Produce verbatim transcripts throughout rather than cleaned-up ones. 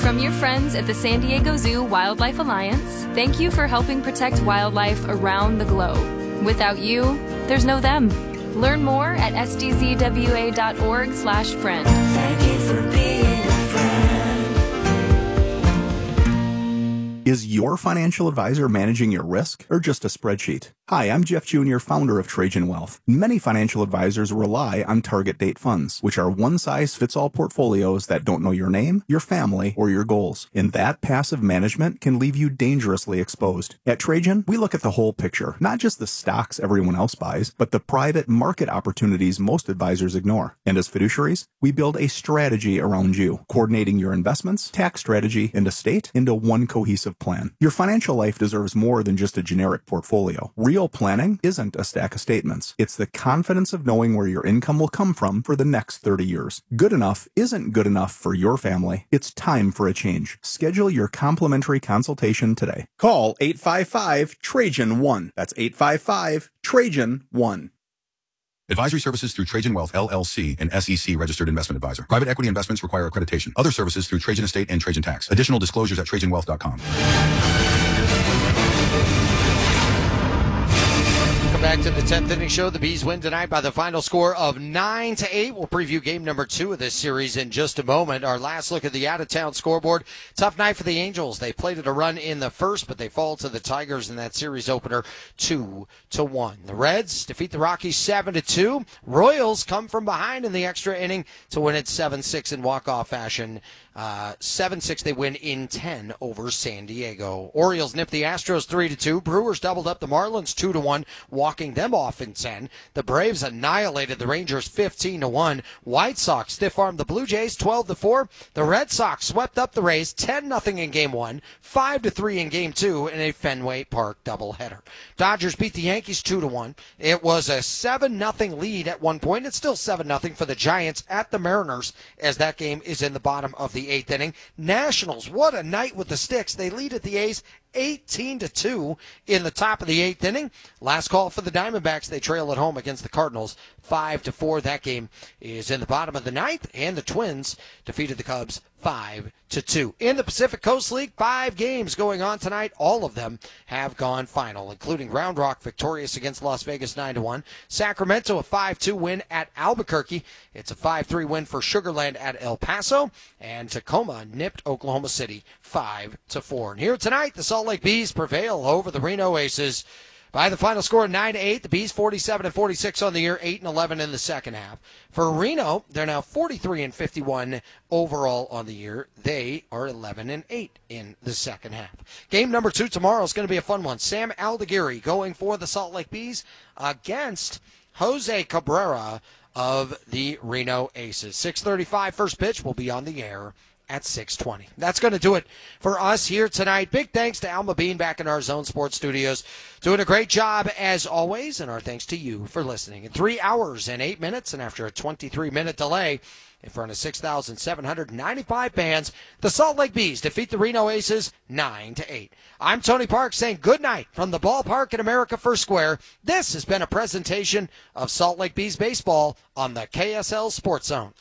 From your friends at the San Diego Zoo Wildlife Alliance, thank you for helping protect wildlife around the globe. Without you, there's no them. Learn more at s d z w a dot org slash friend. Thank you for being a friend. Is your financial advisor managing your risk or just a spreadsheet? Hi, I'm Jeff Junior, founder of Trajan Wealth. Many financial advisors rely on target date funds, which are one-size-fits-all portfolios that don't know your name, your family, or your goals. And that passive management can leave you dangerously exposed. At Trajan, we look at the whole picture, not just the stocks everyone else buys, but the private market opportunities most advisors ignore. And as fiduciaries, we build a strategy around you, coordinating your investments, tax strategy, and estate into one cohesive plan. Your financial life deserves more than just a generic portfolio. Real planning isn't a stack of statements. It's the confidence of knowing where your income will come from for the next thirty years. Good enough isn't good enough for your family. It's time for a change. Schedule your complimentary consultation today. Call eight five five Trajan one. That's eight five five Trajan one. Advisory services through Trajan Wealth, L L C, and S E C registered investment advisor. Private equity investments require accreditation. Other services through Trajan Estate and Trajan Tax. Additional disclosures at trajan wealth dot com. Back to the tenth inning show. The Bees win tonight by the final score of nine to eight. We'll preview game number two of this series in just a moment. Our last look at the out-of-town scoreboard. Tough night for the Angels. They played it a run in the first, but they fall to the Tigers in that series opener two to one. The Reds defeat the Rockies seven to two. Royals come from behind in the extra inning to win it seven six in walk-off fashion. Uh, seven six they win in ten over San Diego. Orioles nip the Astros three to two. Brewers doubled up the Marlins two to one, walking them off in ten. The Braves annihilated the Rangers fifteen to one. White Sox stiff-armed the Blue Jays twelve to four. The Red Sox swept up the Rays ten nothing in game one, five to three in game two in a Fenway Park doubleheader. Dodgers beat the Yankees two to one. It was a seven nothing lead at one point. It's still seven nothing for the Giants at the Mariners as that game is in the bottom of the eighth inning. Nationals, what a night with the sticks. They lead at the A's eighteen to two in the top of the eighth inning. Last call for the Diamondbacks. They trail at home against the Cardinals five to four. That game is in the bottom of the ninth, and the Twins defeated the Cubs five to two. In the Pacific Coast League, five games going on tonight. All of them have gone final, including Round Rock victorious against Las Vegas nine to one. Sacramento a five two win at Albuquerque. It's a five three win for Sugar Land at El Paso, and Tacoma nipped Oklahoma City five to four. And here tonight, the Salt Lake Bees prevail over the Reno Aces by the final score of nine to eight. The Bees forty-seven and forty-six on the year, eight and eleven in the second half. For Reno, they're now forty-three and fifty-one overall on the year. They are eleven and eight in the second half. Game number two tomorrow is going to be a fun one. Sam Aldeguerri going for the Salt Lake Bees against Jose Cabrera of the Reno Aces. six thirty-five first pitch will be on the air at six twenty. That's going to do it for us here tonight. Big thanks to Alma Bean back in our Zone Sports studios. Doing a great job as always, and our thanks to you for listening. In three hours and eight minutes, and after a twenty-three minute delay, in front of six thousand seven hundred ninety-five fans, the Salt Lake Bees defeat the Reno Aces nine to eight. I'm Tony Park saying good night from the ballpark at America First Square. This has been a presentation of Salt Lake Bees baseball on the K S L Sports Zone.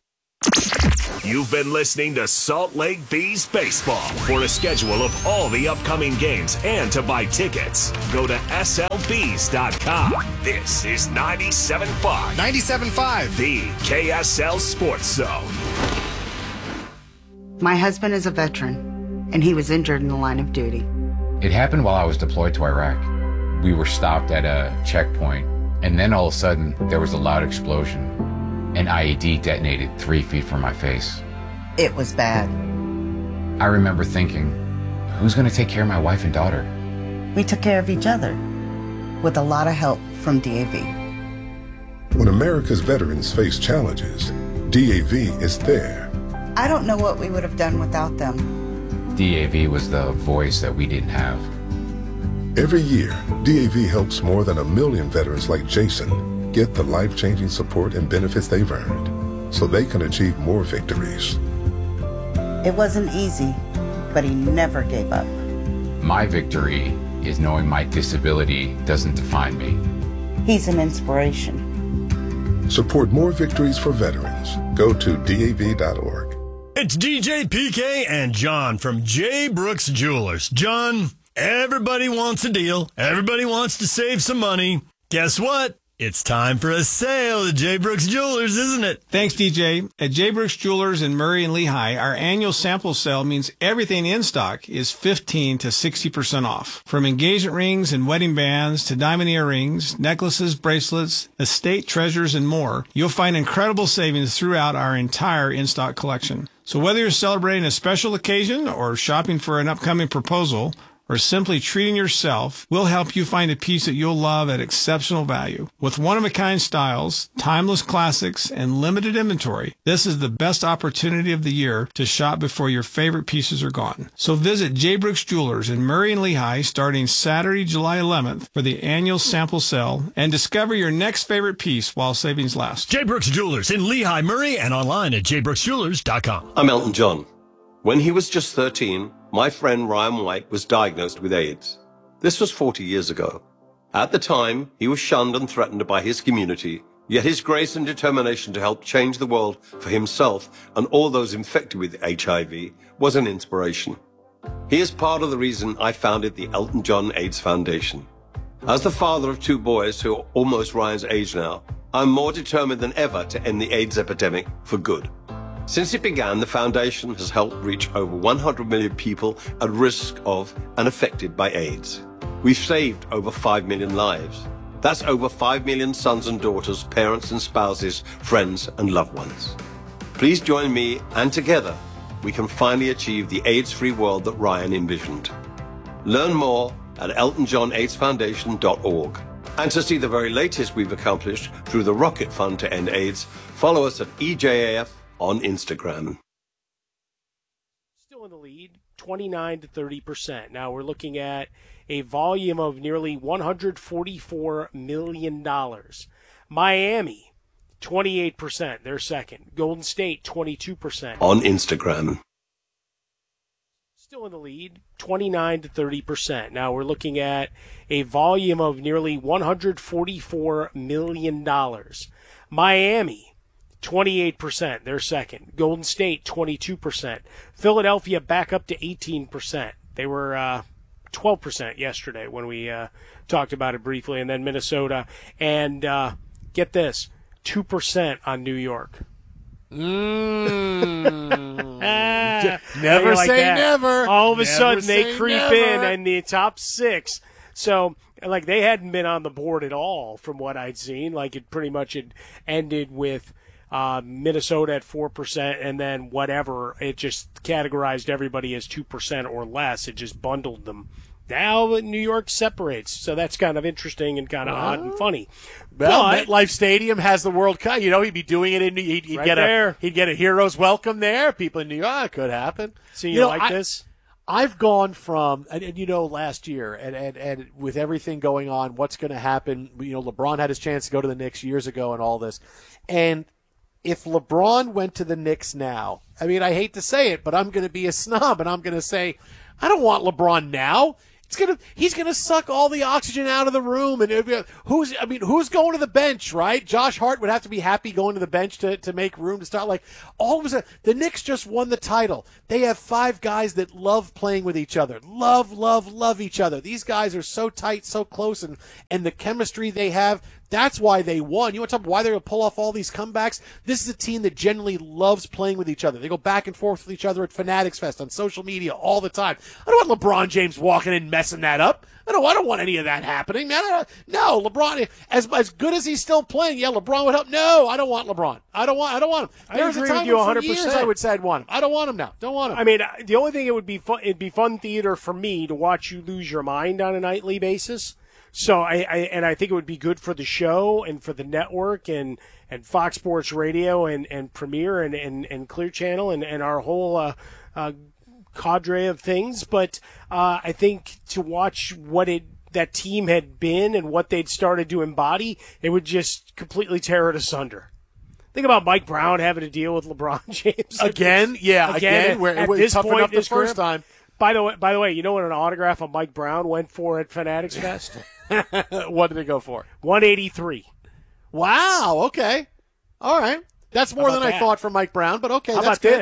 You've been listening to Salt Lake Bees Baseball. For a schedule of all the upcoming games and to buy tickets, go to S L Bees dot com. This is ninety-seven point five. ninety-seven point five. The K S L Sports Zone. My husband is a veteran, and he was injured in the line of duty. It happened while I was deployed to Iraq. We were stopped at a checkpoint, and then all of a sudden, there was a loud explosion. An I E D detonated three feet from my face. It was bad. I remember thinking, who's going to take care of my wife and daughter? We took care of each other, with a lot of help from D A V. When America's veterans face challenges, D A V is there. I don't know what we would have done without them. D A V was the voice that we didn't have. Every year, D A V helps more than a million veterans like Jason get the life-changing support and benefits they've earned so they can achieve more victories. It wasn't easy, but he never gave up. My victory is knowing my disability doesn't define me. He's an inspiration. Support more victories for veterans. Go to D A V dot org. It's D J P K and John from J. Brooks Jewelers. John, everybody wants a deal. Everybody wants to save some money. Guess what? It's time for a sale at J. Brooks Jewelers, isn't it? Thanks, D J. At J. Brooks Jewelers in Murray and Lehigh, our annual sample sale means everything in stock is fifteen to sixty percent off. From engagement rings and wedding bands to diamond earrings, necklaces, bracelets, estate treasures, and more, you'll find incredible savings throughout our entire in-stock collection. So whether you're celebrating a special occasion or shopping for an upcoming proposal, or simply treating yourself, we'll help you find a piece that you'll love at exceptional value. With one-of-a-kind styles, timeless classics, and limited inventory, this is the best opportunity of the year to shop before your favorite pieces are gone. So visit J. Brooks Jewelers in Murray and Lehigh starting Saturday, July eleventh for the annual sample sale and discover your next favorite piece while savings last. J. Brooks Jewelers in Lehigh, Murray, and online at j brooks jewelers dot com. I'm Elton John. When he was just thirteen, my friend Ryan White was diagnosed with AIDS. This was forty years ago. At the time, he was shunned and threatened by his community, yet his grace and determination to help change the world for himself and all those infected with H I V was an inspiration. He is part of the reason I founded the Elton John AIDS Foundation. As the father of two boys who are almost Ryan's age now, I'm more determined than ever to end the AIDS epidemic for good. Since it began, the foundation has helped reach over one hundred million people at risk of and affected by AIDS. We've saved over five million lives. That's over five million sons and daughters, parents and spouses, friends and loved ones. Please join me, and together we can finally achieve the AIDS-free world that Ryan envisioned. Learn more at elton john aids foundation dot org. And to see the very latest we've accomplished through the Rocket Fund to End AIDS, follow us at E J A F on Instagram. Still in the lead, twenty-nine to thirty percent. Now we're looking at a volume of nearly one hundred forty-four million dollars. Miami, twenty-eight percent. They're second. Golden State, twenty-two percent. On Instagram. Still in the lead, twenty-nine to thirty percent. Now we're looking at a volume of nearly one hundred forty-four million dollars. Miami, twenty-eight percent. They're second. Golden State, twenty-two percent. Philadelphia back up to eighteen percent. They were uh, twelve percent yesterday when we uh, talked about it briefly. And then Minnesota. And uh, get this, two percent on New York. Mm. Never like say that? never. All of a Never sudden, they say creep never. in and the top six. So, like, they hadn't been on the board at all from what I'd seen. Like, it pretty much had ended with uh, Minnesota at four percent and then whatever. It just categorized everybody as two percent or less. It just bundled them. Now New York separates, so that's kind of interesting and kind of Well, odd and funny. Well, But- MetLife Stadium has the World Cup. You know, he'd be doing it in. He'd, he'd Right get there. a he'd get a hero's welcome there. People in New York, it could happen. So you, know, like I- this? I've gone from, and, and you know, last year, and, and, and with everything going on, what's going to happen? You know, LeBron had his chance to go to the Knicks years ago and all this. And if LeBron went to the Knicks now, I mean, I hate to say it, but I'm going to be a snob, and I'm going to say, I don't want LeBron now. It's gonna, he's gonna suck all the oxygen out of the room, and if- who's, I mean, who's going to the bench, right? Josh Hart would have to be happy going to the bench to, to make room to start. Like, all of a sudden, the Knicks just won the title. They have five guys that love playing with each other, love, love, love each other. These guys are so tight, so close, and and the chemistry they have. That's why they won. You want to talk about why they're going to pull off all these comebacks? This is a team that generally loves playing with each other. They go back and forth with each other at Fanatics Fest on social media all the time. I don't want LeBron James walking in messing that up. I don't, I don't want any of that happening, man. I don't, no, LeBron, as as good as he's still playing, yeah, LeBron would help. No, I don't want LeBron. I don't want. I don't want him. I There was a agree time with you when for one hundred percent. years I would say I'd want him. I don't want him now. Don't want him. I mean, the only thing it would be fun, it'd be fun theater for me to watch you lose your mind on a nightly basis. So I, I and I think it would be good for the show and for the network and, and Fox Sports Radio and, and Premiere and, and, and Clear Channel and, and our whole uh, uh, cadre of things. But uh, I think to watch what it that team had been and what they'd started to embody, it would just completely tear it asunder. Think about Mike Brown having to deal with LeBron James Again? Yeah, again, where it at was this tough point enough in the his career. first time. By the way, by the way, you know what an autograph of Mike Brown went for at Fanatics Fest? What did it go for? one eighty-three. Wow. Okay. All right. That's more How than about I that? thought for Mike Brown, but okay. How that's about good. this?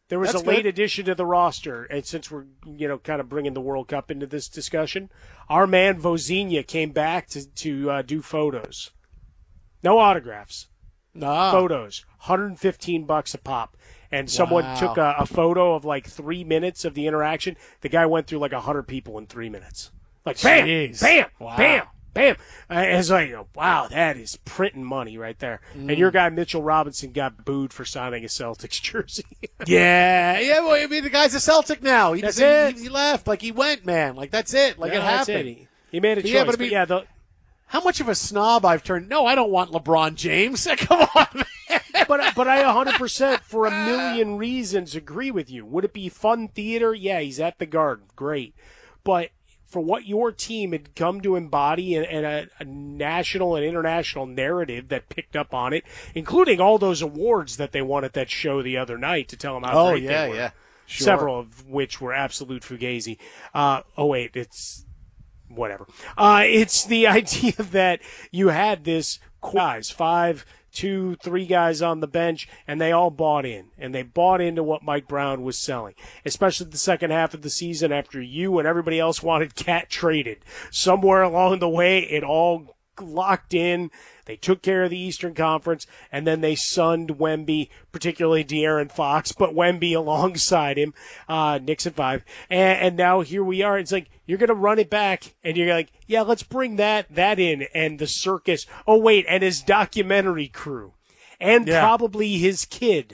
There was That's a late good. addition to the roster, and since we're you know kind of bringing the World Cup into this discussion, our man Vozinha came back to to uh, do photos. No autographs, nah. photos. one hundred fifteen bucks a pop, and someone Wow. took a, a photo of like three minutes of the interaction. The guy went through like a hundred people in three minutes. Like bam, Jeez. bam, Wow. bam. Bam! Uh, It's like, wow, that is printing money right there. Mm. And your guy Mitchell Robinson got booed for signing a Celtics jersey. Yeah, yeah. Well, I mean, the guy's a Celtic now. He, That's he, it. he left. Like, he went, man. Like, that's it. Like, Yeah, it that's happened. it. He, he made a choice. Yeah, but I but mean- yeah, the, How much of a snob I've turned. No, I don't want LeBron James. Come on, man. but but I one hundred percent for a million reasons agree with you. Would it be fun theater? Yeah, he's at the Garden. Great. But for what your team had come to embody and, and a, a national and international narrative that picked up on it, including all those awards that they won at that show the other night to tell them how Oh, great yeah, they were. yeah. Sure. Several of which were absolute fugazi. Uh, oh, wait, it's whatever. Uh, it's the idea that you had this guys, five, two, three guys on the bench, and they all bought in, and they bought into what Mike Brown was selling, especially the second half of the season after you and everybody else wanted Cat traded. Somewhere along the way, it all locked in. They took care of the Eastern Conference, and then they sunned Wemby, particularly De'Aaron Fox, but Wemby alongside him, uh, Knicks at five. And, and now here we are. It's like, you're going to run it back, and you're like, yeah, let's bring that, that in, and the circus. Oh, wait, and his documentary crew, and Yeah. probably his kid.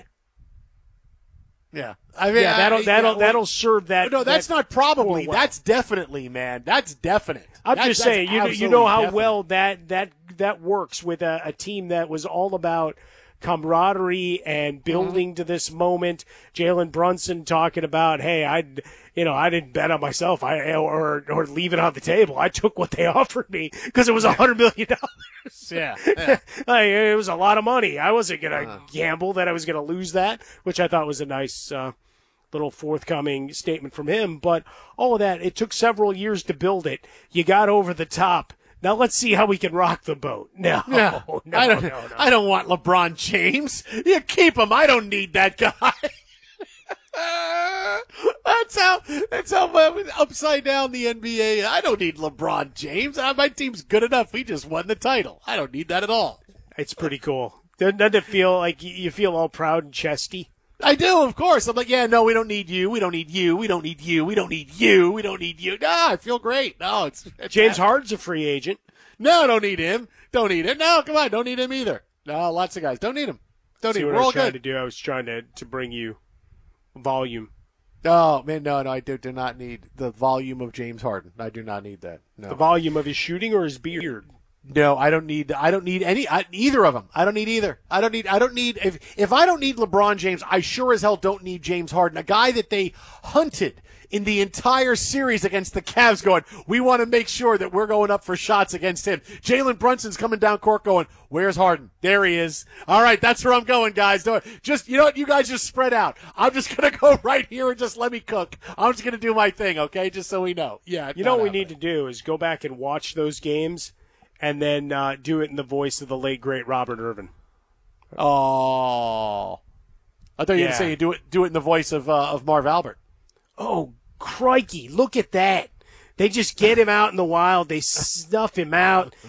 Yeah. I mean, yeah, that'll, I- that'll, yeah, that'll serve that. No, that's that not probably. well. That's definitely, man. That's definite. I'm That- just that's saying, you know, you absolutely know how definite. well that that that works with a, a team that was all about camaraderie and building Mm-hmm. to this moment. Jalen Brunson talking about, hey, I, you know, I didn't bet on myself, I or or leave it on the table. I took what they offered me because it was a hundred million dollars. Yeah, yeah. Like, it was a lot of money. I wasn't gonna Uh. gamble that I was gonna lose that, which I thought was a nice. Uh, little forthcoming statement from him, but all of that, it took several years to build it. You got over the top. Now let's see how we can rock the boat. No, Yeah. no, I don't. no, no. I don't want LeBron James. You keep him. I don't need that guy. that's how. That's how upside down the N B A. I don't need LeBron James. Uh, My team's good enough. We just won the title. I don't need that at all. It's pretty cool. Doesn't doesn't it feel like you- you feel all proud and chesty? I do, of course. I'm like, yeah, no, we don't need you. We don't need you. We don't need you. We don't need you. We don't need you. No, I feel great. No, it's, it's James Harden's a free agent. No, don't need him. Don't need him. No, come on, don't need him either. No, lots of guys don't need him. Don't See need him. what We're I all was trying good. to do? I was trying to, to bring you volume. Oh man, no, no, I do, do not need the volume of James Harden. I do not need that. No, The volume of his shooting or his beard? no, I don't need. I don't need any. I, either of them. I don't need either. I don't need. I don't need. If if I don't need LeBron James, I sure as hell don't need James Harden, a guy that they hunted in the entire series against the Cavs, going, we want to make sure that we're going up for shots against him. Jalen Brunson's coming down court, going, where's Harden? There he is. All right, that's where I'm going, guys. Don't, just you know what? You guys just spread out. I'm just gonna go right here and just let me cook. I'm just gonna do my thing, okay? Just so we know. Yeah. You know what we need to do is go back and watch those games and then uh, do it in the voice of the late, great Robert Irvin. Oh. I thought you were going Yeah. to say you do it do it in the voice of uh, of Marv Albert. Oh, crikey, look at that. They just get him out in the wild. They snuff him out.